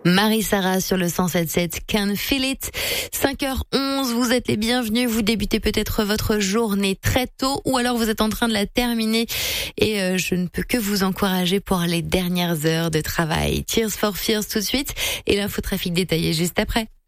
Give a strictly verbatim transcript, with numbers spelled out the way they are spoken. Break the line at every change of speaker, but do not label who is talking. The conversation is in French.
Marie-Sara sur le cent sept sept, Can't Feel It. cinq heures onze, vous êtes les bienvenus. Vous débutez peut-être votre journée très tôt ou alors vous êtes en train de la terminer. Et euh, je ne peux que vous encourager pour les dernières heures de travail. Tears for Fears tout de suite et l'infotrafic détaillé juste après.